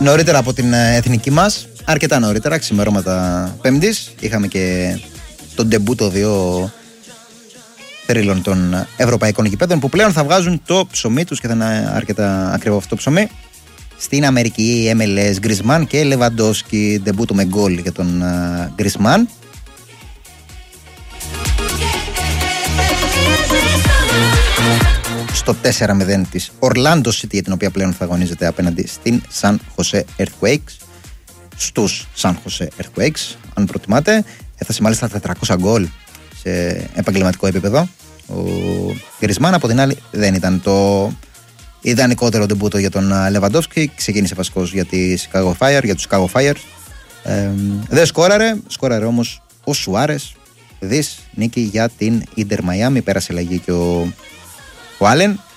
νωρίτερα από την εθνική μας, αρκετά νωρίτερα, ξημερώματα Πέμπτης. Είχαμε και τον ντεμπούτο δύο θρύλων των ευρωπαϊκών γηπέδων που πλέον θα βγάζουν το ψωμί τους και θα είναι αρκετά ακριβό αυτό το ψωμί. Στην Αμερική, MLS, Γκρισμάν και Λεβαντόσκι, ντεμπούτο με γκολ για τον Γκρισμάν. Στο 4-0 της Orlando City, για την οποία πλέον θα αγωνίζεται απέναντι στην San Jose Earthquakes. Στους San Jose Earthquakes, αν προτιμάτε. Έφτασε μάλιστα 400 γκολ σε επαγγελματικό επίπεδο. Ο Γκρισμάν, από την άλλη, δεν ήταν το ιδανικότερο ντεμπούτο για τον Λεβαντόφσκι. Ξεκίνησε βασικός για τους Chicago Fire. Δεν σκόραρε όμως ο Σουάρες. Νίκη για την Ίντερ Μαϊάμι. Πέρασε αλλαγή και ο Άλεν.